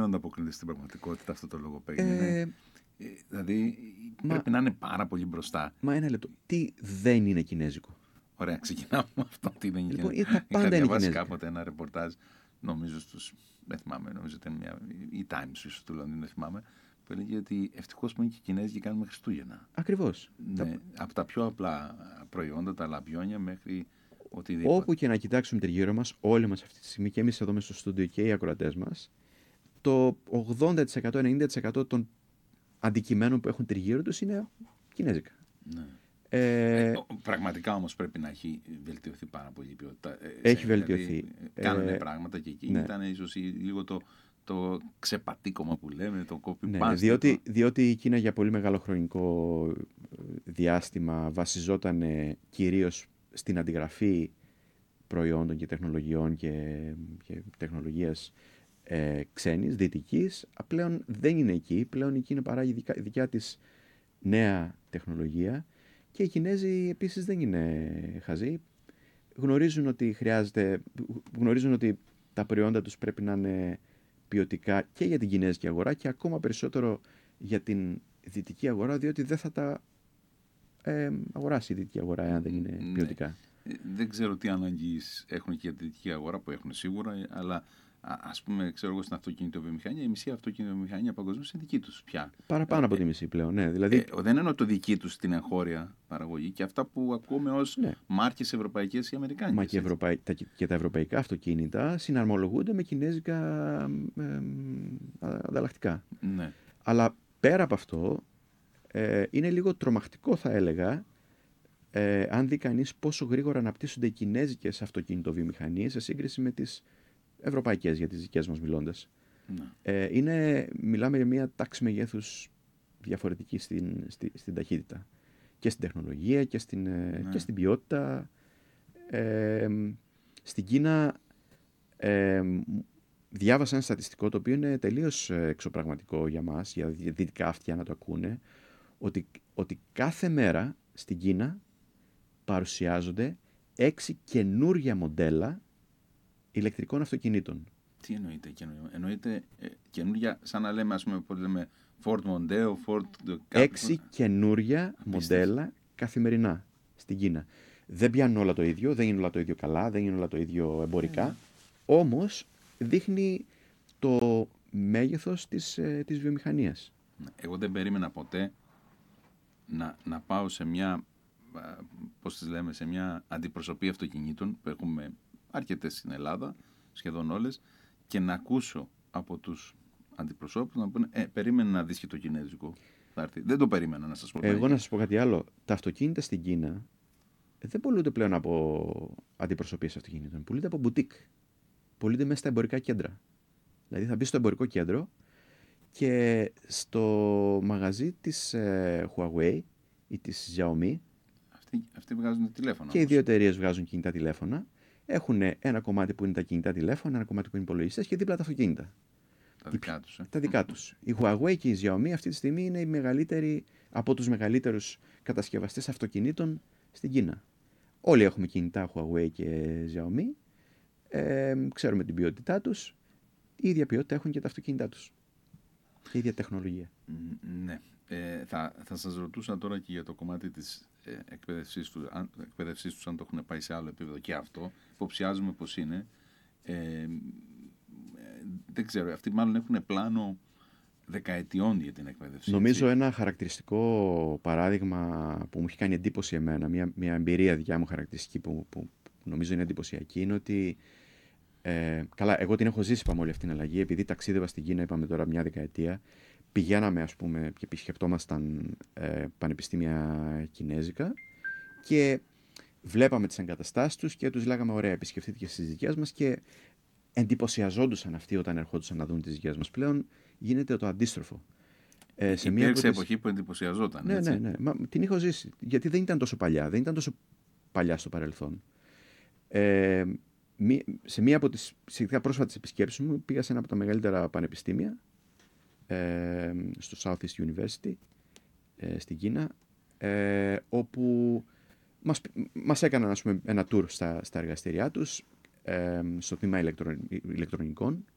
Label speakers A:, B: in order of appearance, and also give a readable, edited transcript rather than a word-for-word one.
A: ανταποκρίνεται στην πραγματικότητα αυτό το λογοπαίγνιο. Δηλαδή πρέπει να είναι πάρα πολύ μπροστά.
B: Μα ένα λεπτό. Τι δεν είναι κινέζικο?
A: Ωραία, ξεκινάμε με αυτό. Τι δεν είναι
B: Λοιπόν,
A: κινέζικο.
B: τα πάντα
A: Είχα
B: είναι
A: διαβάσει
B: κινέζικα.
A: κάποτε ένα ρεπορτάζ, νομίζω στους. Δεν θυμάμαι, νομίζω ήταν η Times, ίσως του Λονδίνου, δεν θυμάμαι, που έλεγε ότι ευτυχώς που είναι και οι Κινέζοι και κάνουμε Χριστούγεννα.
B: Ακριβώς.
A: Ναι, από τα πιο απλά προϊόντα, τα λαμπιόνια, μέχρι οτιδήποτε.
B: Όπου και να κοιτάξουμε τριγύρω μας, όλοι μας αυτή τη στιγμή, και εμείς εδώ μέσα στο στούντιο και οι ακροατές μας, το 80%-90% των αντικειμένων που έχουν τριγύρω τους είναι κινέζικα.
A: Ναι. Πραγματικά όμως πρέπει να έχει βελτιωθεί πάρα πολύ η ποιότητα.
B: Έχει βελτιωθεί.
A: Δηλαδή, κάνανε πράγματα και εκεί.
B: Ναι.
A: Ήταν ίσως λίγο το ξεπατήκωμα που λέμε, το copy-paste.
B: Ναι, διότι η Κίνα για πολύ μεγάλο χρονικό διάστημα βασιζόταν κυρίως στην αντιγραφή προϊόντων και τεχνολογιών και τεχνολογίας ξένης, δυτικής. Πλέον δεν είναι εκεί. Πλέον η Κίνα παράγει δικιά της νέα τεχνολογία και οι Κινέζοι επίσης δεν είναι χαζοί. Γνωρίζουν ότι τα προϊόντα τους πρέπει να είναι ποιοτικά και για την κινέζικη αγορά και ακόμα περισσότερο για την δυτική αγορά, διότι δεν θα τα αγοράσει η δυτική αγορά εάν δεν είναι ποιοτικά.
A: Δεν ξέρω τι ανάγκες έχουν και για τη δυτική αγορά, που έχουν σίγουρα, αλλά ας πούμε, ξέρω εγώ, στην αυτοκινητοβιομηχανία, η μισή αυτοκινητοβιομηχανία παγκοσμίως είναι δική τους πια.
B: Παραπάνω από τη μισή πλέον, ναι. Δηλαδή...
A: δεν εννοώ το δική τους την εγχώρια παραγωγή και αυτά που ακούμε ως μάρκες ευρωπαϊκές ή αμερικάνικες.
B: Μα και τα ευρωπαϊκά αυτοκίνητα συναρμολογούνται με κινέζικα ανταλλακτικά.
A: Ναι.
B: Αλλά πέρα από αυτό, είναι λίγο τρομακτικό, θα έλεγα, αν δει κανείς πόσο γρήγορα αναπτύσσονται οι κινέζικες αυτοκινητοβιομηχανίες σε σύγκριση με τις ευρωπαϊκές, για τις δικές μας μιλώντας. Ναι. Μιλάμε για μια τάξη μεγέθους διαφορετική στην ταχύτητα. Και στην τεχνολογία και στην ποιότητα. Στην Κίνα διάβασα ένα στατιστικό το οποίο είναι τελείως εξωπραγματικό για μας, για δυτικά αυτιά να το ακούνε, ότι κάθε μέρα στην Κίνα παρουσιάζονται 6 καινούρια μοντέλα ηλεκτρικών αυτοκινήτων.
A: Τι εννοείται καινούργια? Εννοείται καινούργια, σαν να λέμε, ας πούμε, πώς λέμε, Ford Mondeo, Ford...
B: 6 καινούρια μοντέλα καθημερινά στην Κίνα. Δεν πιάνουν όλα το ίδιο, δεν είναι όλα το ίδιο καλά, δεν είναι όλα το ίδιο εμπορικά, όμως δείχνει το μέγεθος της βιομηχανίας.
A: Εγώ δεν περίμενα ποτέ να πάω σε μια, πώς τις λέμε, σε μια αντιπροσωπή αυτοκινήτων που έχουμε αρκετές στην Ελλάδα, σχεδόν όλες, και να ακούσω από τους αντιπροσώπους να πούνε περίμενε να δεις και το κινέζικο. Δεν το περίμενα, να σας πω.
B: Εγώ να σας πω κάτι άλλο. Τα αυτοκίνητα στην Κίνα δεν πωλούνται πλέον από αντιπροσωπείες αυτοκινήτων. Πωλούνται από μπουτίκ. Πωλούνται μέσα στα εμπορικά κέντρα. Δηλαδή θα μπει στο εμπορικό κέντρο και στο μαγαζί της Huawei ή της Xiaomi.
A: Αυτοί βγάζουν τηλέφωνα.
B: Και οι δύο εταιρείες βγάζουν κινητά τηλέφωνα. Έχουν ένα κομμάτι που είναι τα κινητά τηλέφωνα, ένα κομμάτι που είναι υπολογιστές και δίπλα τα αυτοκίνητα.
A: Τα δικά τους.
B: Τα δικά τους. Η Huawei και η Xiaomi αυτή τη στιγμή είναι οι μεγαλύτεροι από τους μεγαλύτερους κατασκευαστές αυτοκινήτων στην Κίνα. Όλοι έχουμε κινητά Huawei και Xiaomi. Ξέρουμε την ποιότητά τους. Η ίδια ποιότητα έχουν και τα αυτοκίνητά τους. Και η ίδια τεχνολογία.
A: Ναι. Θα σας ρωτούσα τώρα και για το κομμάτι της εκπαίδευσής τους, αν το έχουν πάει σε άλλο επίπεδο και αυτό. Υποψιάζουμε πως είναι. Δεν ξέρω, αυτοί μάλλον έχουν πλάνο δεκαετιών για την εκπαίδευση.
B: Νομίζω ένα χαρακτηριστικό παράδειγμα που μου έχει κάνει εντύπωση εμένα, μια εμπειρία δικιά μου χαρακτηριστική που νομίζω είναι εντυπωσιακή, είναι ότι καλά, εγώ την έχω ζήσει, είπαμε, όλη αυτή την αλλαγή, επειδή ταξίδευα στην Κίνα, είπαμε τώρα μια δεκαετία, πηγαίναμε, ας πούμε, και επισκεπτόμασταν πανεπιστήμια κινέζικα και βλέπαμε τις εγκαταστάσεις τους και τους λέγαμε ωραία, επισκεφτείτε και στις δικές μας, και εντυπωσιαζόντουσαν αυτοί όταν ερχόντουσαν να δουν τις δικές μας. Πλέον γίνεται το αντίστροφο.
A: Υπήρξε εποχή που εντυπωσιαζόταν.
B: Ναι. Μα, την έχω ζήσει. Γιατί δεν ήταν τόσο παλιά. Δεν ήταν τόσο παλιά στο παρελθόν. Σε μία από τις σχετικά πρόσφατες επισκέψεις μου πήγα σε ένα από τα μεγαλύτερα πανεπιστήμια, στο Southeast University, στην Κίνα, όπου μας έκαναν, ας πούμε, ένα tour στα εργαστήριά τους, στο τμήμα ηλεκτρονικών,